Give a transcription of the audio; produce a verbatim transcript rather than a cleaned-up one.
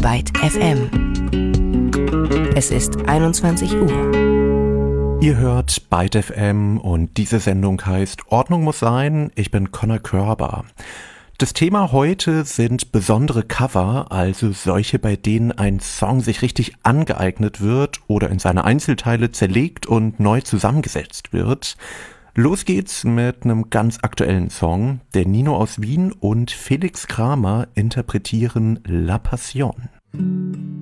Byte F M. Es ist einundzwanzig Uhr. Ihr hört Byte F M und diese Sendung heißt Ordnung muss sein. Ich bin Conor Körber. Das Thema heute sind besondere Cover, also solche, bei denen ein Song sich richtig angeeignet wird oder in seine Einzelteile zerlegt und neu zusammengesetzt wird. Los geht's mit einem ganz aktuellen Song. Der Nino aus Wien und Felix Kramer interpretieren La Passion.